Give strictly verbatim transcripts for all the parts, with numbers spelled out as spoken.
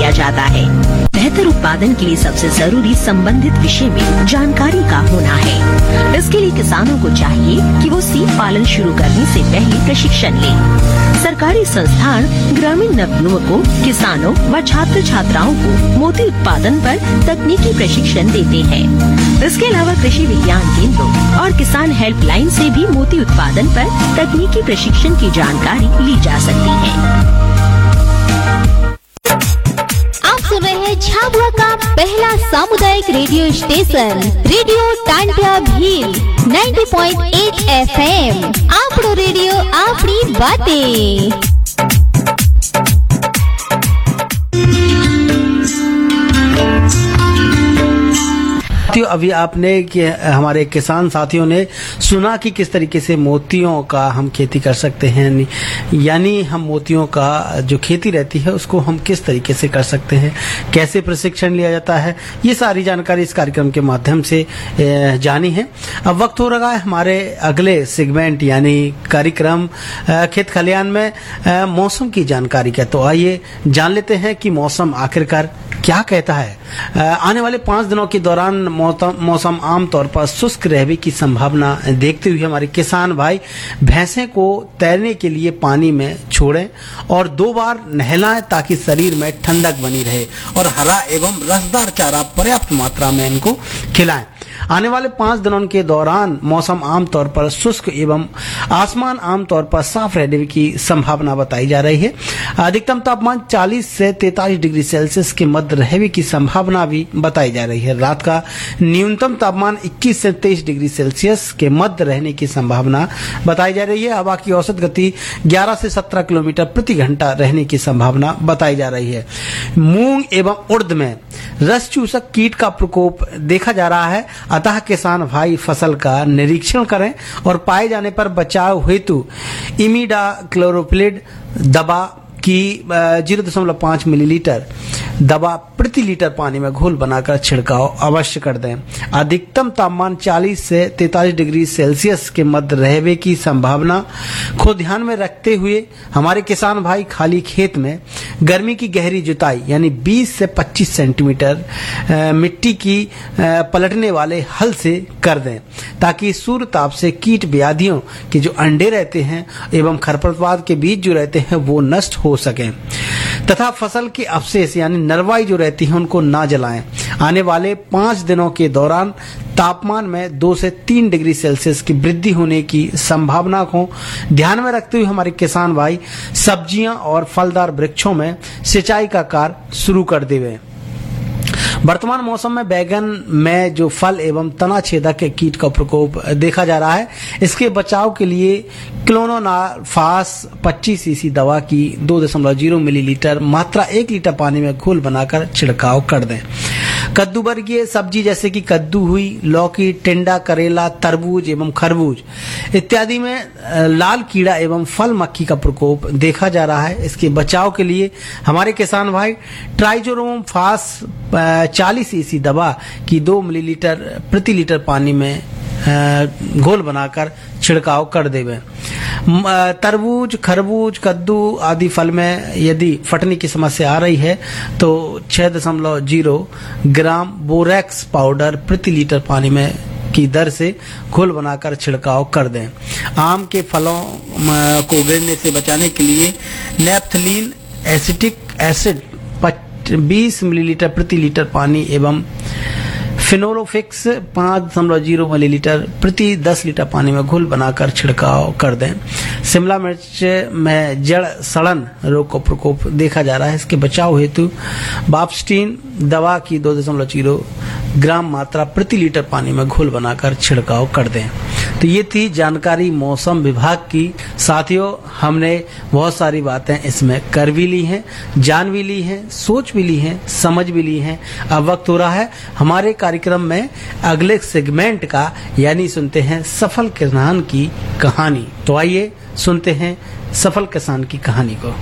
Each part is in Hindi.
किया जाता है। बेहतर उत्पादन के लिए सबसे जरूरी संबंधित विषय में जानकारी का होना है। इसके लिए किसानों को चाहिए कि वो सीप पालन शुरू करने से पहले प्रशिक्षण लें। सरकारी संस्थान ग्रामीण नवयुवकों, किसानों व छात्र छात्राओं को मोती उत्पादन पर तकनीकी प्रशिक्षण देते हैं। इसके अलावा कृषि विज्ञान केंद्रों और किसान हेल्पलाइन से भी मोती उत्पादन पर तकनीकी प्रशिक्षण की जानकारी ली जा सकती है। आप सुन रहे हैं झाबुआ का पहला सामुदायिक radio station radio Tantia Bhil नब्बे पॉइंट आठ एफ एम। आपनो रेडियो आपनी बातें। अभी आपने हमारे किसान साथियों ने सुना कि किस तरीके से मोतियों का हम खेती कर सकते हैं, यानी हम मोतियों का जो खेती रहती है उसको हम किस तरीके से कर सकते हैं, कैसे प्रशिक्षण लिया जाता है, ये सारी जानकारी इस कार्यक्रम के माध्यम से जानी है। अब वक्त हो रहा है हमारे अगले सेगमेंट यानी कार्यक्रम खेत खलियान में मौसम की जानकारी का। तो आइए जान लेते हैं कि मौसम आखिरकार क्या कहता है। आने वाले पांच दिनों के दौरान मौसम आमतौर पर शुष्क रहने की संभावना देखते हुए हमारे किसान भाई भैंसे को तैरने के लिए पानी में छोड़ें और दो बार नहलाएं ताकि शरीर में ठंडक बनी रहे और हरा एवं रसदार चारा पर्याप्त मात्रा में इनको खिलाएं। आने वाले पांच दिनों के दौरान मौसम आमतौर पर शुष्क एवं आसमान आमतौर पर साफ रहने की संभावना बताई जा रही है। अधिकतम तापमान चालीस से तैंतालीस डिग्री सेल्सियस के मध्य रहने की संभावना भी बताई जा रही है। रात का न्यूनतम तापमान इक्कीस से तेईस डिग्री सेल्सियस के मध्य रहने की संभावना बताई जा रही है। हवा की औसत गति ग्यारह से सत्रह किलोमीटर प्रति घंटा रहने की संभावना बताई जा रही है। मूंग एवं उड़द में रस चूसक कीट का प्रकोप देखा जा रहा है, अतः किसान भाई फसल का निरीक्षण करें और पाए जाने पर बचाव हेतु इमिडाक्लोप्रिड दवा की जीरो दशमलव पाँच मिलीलीटर दवा प्रति लीटर पानी में घोल बनाकर छिड़काव अवश्य कर दें। अधिकतम तापमान चालीस से तैंतालीस डिग्री सेल्सियस के मध्य रहने की संभावना को ध्यान में रखते हुए हमारे किसान भाई खाली खेत में गर्मी की गहरी जुताई यानी बीस से पच्चीस सेंटीमीटर मिट्टी की पलटने वाले हल से कर दें ताकि सूर्य ताप से कीट व्याधियों के जो अंडे रहते हैं एवं खरपतवार के बीज जो रहते हैं वो नष्ट हो सकें तथा फसल के अवशेष यानी नरवाई जो रहती है उनको ना जलाएं। आने वाले पांच दिनों के दौरान तापमान में दो से तीन डिग्री सेल्सियस की वृद्धि होने की संभावना को ध्यान में रखते हुए हमारे किसान भाई सब्जियां और फलदार वृक्षों में सिंचाई का कार्य शुरू कर देवे। वर्तमान मौसम में बैगन में जो फल एवं तना छेदक के कीट का प्रकोप देखा जा रहा है, इसके बचाव के लिए क्लोरोनाफास पच्चीस सीसी दवा की दो दशमलव जीरो मिलीलीटर मात्रा एक लीटर पानी में घोल बनाकर छिड़काव कर दें। कद्दू वर्गीय सब्जी जैसे कि कद्दू हुई, लौकी, टिंडा, करेला, तरबूज एवं खरबूज इत्यादि में लाल कीड़ा एवं फल मक्खी का प्रकोप देखा जा रहा है। इसके बचाव के लिए हमारे किसान भाई ट्राइजोरोम फास चालीस सीसी दवा की दो मिलीलीटर प्रति लीटर पानी में घोल बनाकर छिड़काव कर देवे। तरबूज, खरबूज, कद्दू आदि फल में यदि फटने की समस्या आ रही है तो छह दशमलव जीरो ग्राम बोरेक्स पाउडर प्रति लीटर पानी में की दर से घोल बनाकर छिड़काव कर दें। आम के फलों को गिरने से बचाने के लिए नेप्थलीन एसिटिक एसिड बीस मिलीलीटर प्रति लीटर पानी एवं फिनोलोफिक्स पाँच दशमलव जीरो मिलीलीटर प्रति दस लीटर पानी में घोल बनाकर छिड़काव कर दें। शिमला मिर्च में जड़ सड़न रोग का प्रकोप देखा जा रहा है। इसके बचाव हेतु बाप्स्टीन दवा की दो दशमलव जीरो ग्राम मात्रा प्रति लीटर पानी में घोल बनाकर छिड़काव कर दें। तो ये थी जानकारी मौसम विभाग की। साथियों, हमने बहुत सारी बातें इसमें कर भी ली हैं, जान भी ली हैं, सोच भी ली हैं, समझ भी ली हैं। अब वक्त हो रहा है हमारे कार्यक्रम में अगले सेगमेंट का, यानी सुनते हैं सफल किसान की कहानी। तो आइए सुनते हैं सफल किसान की कहानी को।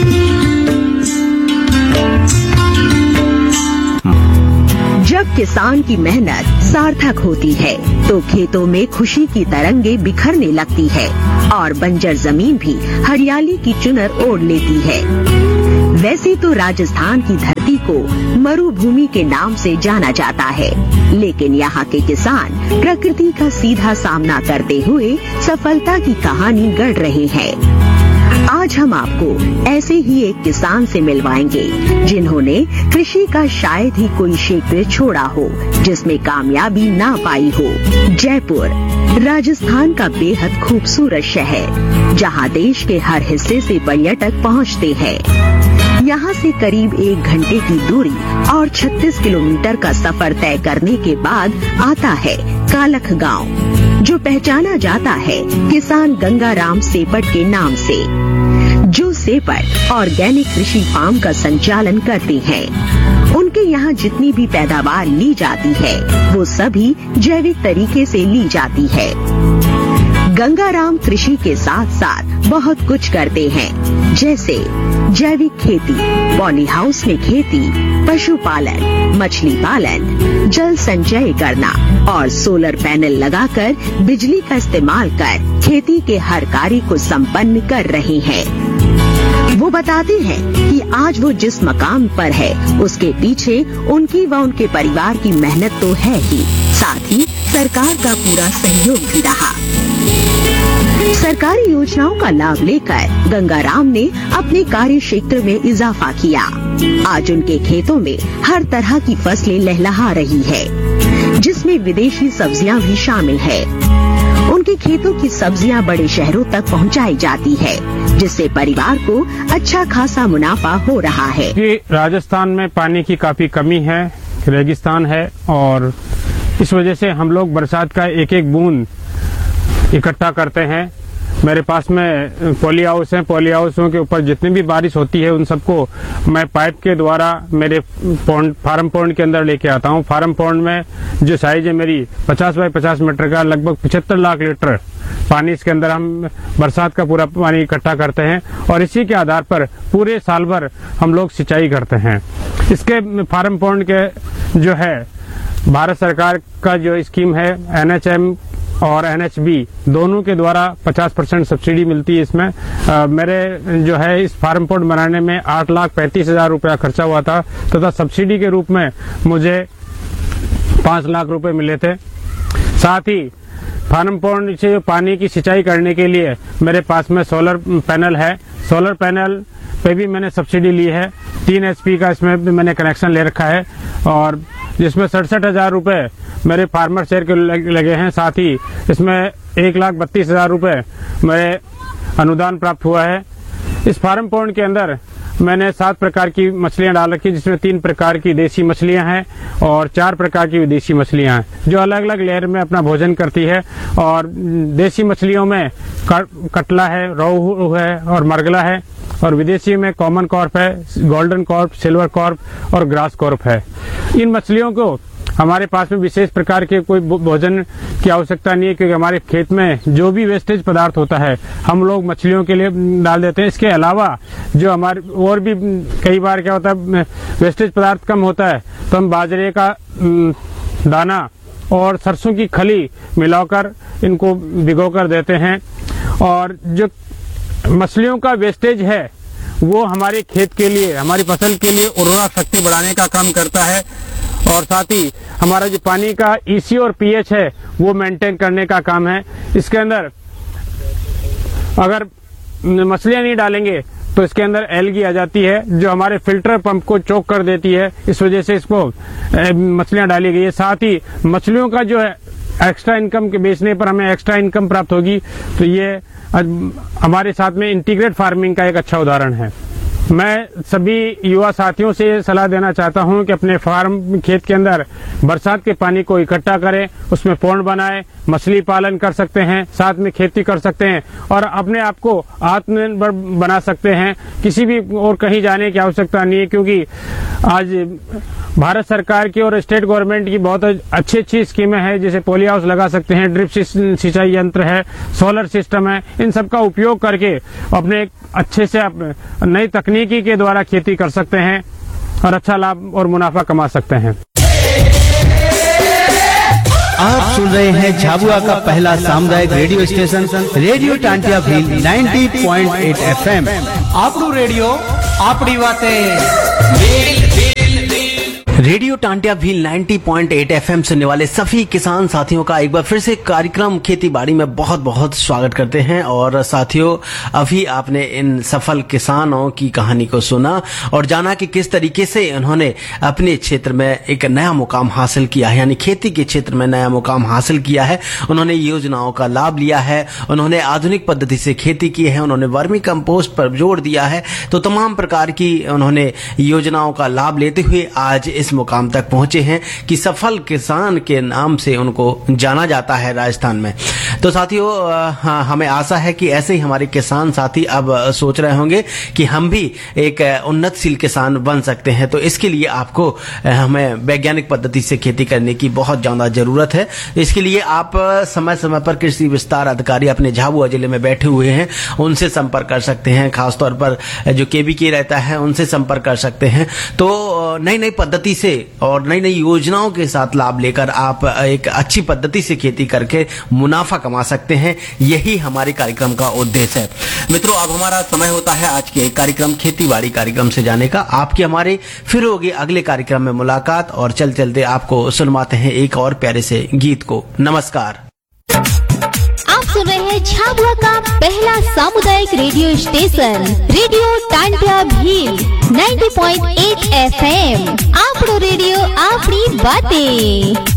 जब किसान की मेहनत सार्थक होती है तो खेतों में खुशी की तरंगे बिखरने लगती है और बंजर जमीन भी हरियाली की चुनर ओढ़ लेती है। वैसे तो राजस्थान की धरती को मरुभूमि के नाम से जाना जाता है, लेकिन यहाँ के किसान प्रकृति का सीधा सामना करते हुए सफलता की कहानी गढ़ रहे हैं। आज हम आपको ऐसे ही एक किसान से मिलवाएंगे जिन्होंने कृषि का शायद ही कोई क्षेत्र छोड़ा हो जिसमें कामयाबी ना पाई हो। जयपुर राजस्थान का बेहद खूबसूरत शहर, जहां देश के हर हिस्से से पर्यटक पहुंचते हैं। यहाँ से करीब एक घंटे की दूरी और छत्तीस किलोमीटर का सफर तय करने के बाद आता है कालख गांव, जो पहचाना जाता है किसान गंगाराम सेपट के नाम से, जो सेपट ऑर्गेनिक कृषि फार्म का संचालन करते हैं। उनके यहाँ जितनी भी पैदावार ली जाती है वो सभी जैविक तरीके से ली जाती है। गंगाराम कृषि के साथ साथ बहुत कुछ करते हैं, जैसे जैविक खेती, पॉली हाउस में खेती, पशुपालन, मछली पालन, जल संचय करना और सोलर पैनल लगाकर बिजली का इस्तेमाल कर खेती के हर कार्य को संपन्न कर रहे हैं। वो बताते हैं कि आज वो जिस मकाम पर है उसके पीछे उनकी व उनके परिवार की मेहनत तो है ही, साथ ही सरकार का पूरा सहयोग भी रहा। सरकारी योजनाओं का लाभ लेकर गंगाराम ने अपने कार्य क्षेत्र में इजाफा किया। आज उनके खेतों में हर तरह की फसलें लहलहा रही है, जिसमें विदेशी सब्जियां भी शामिल है। उनके खेतों की सब्जियां बड़े शहरों तक पहुंचाई जाती है, जिससे परिवार को अच्छा खासा मुनाफा हो रहा है। राजस्थान में पानी की काफी कमी है, रेगिस्तान है, और इस वजह से हम लोग बरसात का एक एक बूंद इकट्ठा करते हैं। मेरे पास में पॉली हाउस है, पॉली हाउसों के ऊपर जितनी भी बारिश होती है उन सबको मैं पाइप के द्वारा मेरे पौंड फार्म पौंड के अंदर लेके आता हूँ। फार्म पौंड में जो साइज है मेरी पचास बाई पचास मीटर का, लगभग पचहत्तर लाख लीटर पानी इसके अंदर हम बरसात का पूरा पानी इकट्ठा करते हैं, और इसी के आधार पर पूरे साल भर हम लोग सिंचाई करते हैं। इसके फार्म पौंड के जो है भारत सरकार का जो स्कीम है एन एच एम और एन एच बी दोनों के द्वारा पचास परसेंट सब्सिडी मिलती है। इसमें आ, मेरे जो है इस फार्म पॉन्ड बनाने में आठ लाख पैंतीस हजार रुपया खर्चा हुआ था, तथा सब्सिडी के रूप में मुझे पांच लाख रुपए मिले थे। साथ ही फार्म पॉन्ड से पानी की सिंचाई करने के लिए मेरे पास में सोलर पैनल है। सोलर पैनल पे भी मैंने सब्सिडी ली है, तीन एच पी का इसमें भी मैंने कनेक्शन ले रखा है, और जिसमें सड़सठ हजार रूपये मेरे फार्मर शेयर के लगे हैं। साथ ही इसमें एक लाख बत्तीस हजार रूपये मेरे अनुदान प्राप्त हुआ है। इस फार्म पॉन्ड के अंदर मैंने सात प्रकार की मछलियां डाल रखी, जिसमें तीन प्रकार की देसी मछलियां हैं और चार प्रकार की विदेशी मछलियां हैं, जो अलग अलग लेयर में अपना भोजन करती है। और देसी मछलियों में कटला है, रोहू है और मरगला है, और विदेशी में कॉमन कॉर्प है, गोल्डन कॉर्प, सिल्वर कॉर्प और ग्रास कॉर्प है। इन मछलियों को हमारे पास में विशेष प्रकार के कोई भोजन की आवश्यकता नहीं है, क्योंकि हमारे खेत में जो भी वेस्टेज पदार्थ होता है हम लोग मछलियों के लिए डाल देते हैं। इसके अलावा जो हमारे और भी कई बार क्या होता है वेस्टेज पदार्थ कम होता है, तो हम बाजरे का दाना और सरसों की खली मिलाकर इनको भिगो कर देते हैं। और जो मछलियों का वेस्टेज है वो हमारे खेत के लिए, हमारी फसल के लिए उर्वरक शक्ति बढ़ाने का काम करता है, और साथ ही हमारा जो पानी का ई सी और पी एच है वो मेंटेन करने का काम है। इसके अंदर अगर मछलियां नहीं डालेंगे तो इसके अंदर एल्गी आ जाती है, जो हमारे फिल्टर पंप को चोक कर देती है। इस वजह से इसको मछलियां डाली गई है। साथ ही मछलियों का जो है एक्स्ट्रा इनकम के बेचने पर हमें एक्स्ट्रा इनकम प्राप्त होगी, तो ये हमारे साथ में इंटीग्रेट फार्मिंग का एक अच्छा उदाहरण है। मैं सभी युवा साथियों से सलाह देना चाहता हूं कि अपने फार्म खेत के अंदर बरसात के पानी को इकट्ठा करें, उसमें पौंड बनाएं, मछली पालन कर सकते हैं, साथ में खेती कर सकते हैं और अपने आप को आत्मनिर्भर बना सकते हैं। किसी भी और कहीं जाने की आवश्यकता नहीं है, क्योंकि आज भारत सरकार की और स्टेट गवर्नमेंट की बहुत अच्छी अच्छी स्कीमें हैं, जैसे पॉली हाउस लगा सकते हैं, ड्रिप सिंचाई यंत्र है, सोलर सिस्टम है। इन सब का उपयोग करके अपने अच्छे से नई तकनीकी के द्वारा खेती कर सकते हैं और अच्छा लाभ और मुनाफा कमा सकते हैं। आप सुन रहे हैं झाबुआ का पहला सामुदायिक radio station radio Tantia Bhil नब्बे पॉइंट आठ एफ एम। आपरू रेडियो आपड़ी बातें। रेडियो टांटिया भी नब्बे पॉइंट आठ एफएम सुनने वाले सभी किसान साथियों का एक बार फिर से कार्यक्रम खेती बाड़ी में बहुत बहुत स्वागत करते हैं। और साथियों, अभी आपने इन सफल किसानों की कहानी को सुना और जाना कि किस तरीके से उन्होंने अपने क्षेत्र में एक नया मुकाम हासिल किया है, यानी खेती के क्षेत्र में नया मुकाम हासिल किया है। उन्होंने योजनाओं का लाभ लिया है, उन्होंने आधुनिक पद्धति से खेती की है, उन्होंने वर्मी कंपोस्ट पर जोर दिया है। तो तमाम प्रकार की उन्होंने योजनाओं का लाभ लेते हुए आज इस मुकाम तक पहुंचे हैं कि सफल किसान के नाम से उनको जाना जाता है राजस्थान में। तो साथियों, हमें आशा है कि ऐसे ही हमारे किसान साथी अब सोच रहे होंगे कि हम भी एक उन्नतशील किसान बन सकते हैं। तो इसके लिए आपको हमें वैज्ञानिक पद्धति से खेती करने की बहुत ज्यादा जरूरत है। इसके लिए आप समय समय पर कृषि विस्तार अधिकारी अपने झाबुआ जिले में बैठे हुए हैं, उनसे संपर्क कर सकते हैं। खासतौर पर जो केवीके रहता है उनसे संपर्क कर सकते हैं। तो नई नई पद्धति से और नई नई योजनाओं के साथ लाभ लेकर आप एक अच्छी पद्धति से खेती करके मुनाफा कमा सकते हैं। यही हमारे कार्यक्रम का उद्देश्य है। मित्रों, अब हमारा समय होता है आज के कार्यक्रम खेती बाड़ी कार्यक्रम से जाने का। आपके हमारे फिर होगी अगले कार्यक्रम में मुलाकात और चल चलते आपको सुनवाते हैं एक और प्यारे से गीत को। नमस्कार। आप सुन रहे हैं झाबुआ का पहला सामुदायिक radio station radio Tantia Bhil नब्बे पॉइंट आठ एफएम। आपनो रेडियो आपनी बातें।